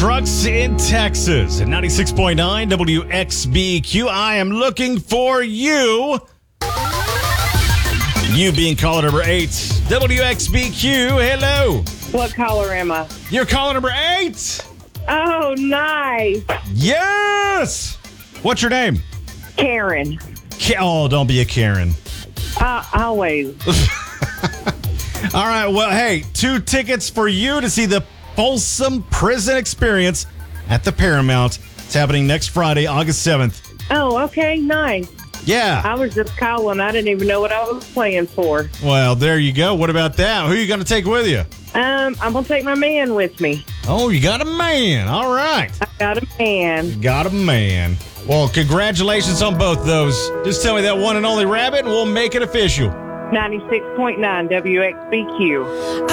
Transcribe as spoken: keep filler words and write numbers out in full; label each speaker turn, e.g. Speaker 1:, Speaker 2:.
Speaker 1: trucks in Texas at ninety-six point nine W X B Q. I am looking for you. You being caller number eight. W X B Q, hello.
Speaker 2: What caller am I?
Speaker 1: You're caller number eight.
Speaker 2: Oh, nice.
Speaker 1: Yes. What's your name?
Speaker 2: Karen.
Speaker 1: Ka- oh, don't be a Karen.
Speaker 2: Uh, always.
Speaker 1: All right, well, hey, two tickets for you to see the Folsom Prison Experience at the Paramount. It's happening next Friday, August seventh.
Speaker 2: Oh, okay, nice.
Speaker 1: Yeah.
Speaker 2: I was just calling. I didn't even know what I was playing for.
Speaker 1: Well, there you go. What about that? Who are you going to take with you?
Speaker 2: Um, I'm going to take my man with me.
Speaker 1: Oh, you got a man. All right.
Speaker 2: I got a man.
Speaker 1: Got a man. Well, congratulations on both those. Just tell me that one and only rabbit, and we'll make it official.
Speaker 2: ninety-six point nine W X B Q.